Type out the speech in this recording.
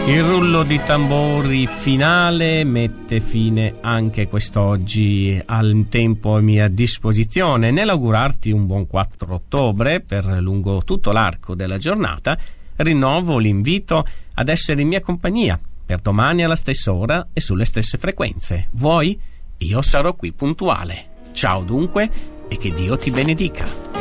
Il rullo di tamburi finale mette fine anche quest'oggi al tempo a mia disposizione. Nell'augurarti un buon 4 ottobre per lungo tutto l'arco della giornata, rinnovo l'invito ad essere in mia compagnia per domani alla stessa ora e sulle stesse frequenze. Vuoi? Io sarò qui puntuale. Ciao dunque e che Dio ti benedica.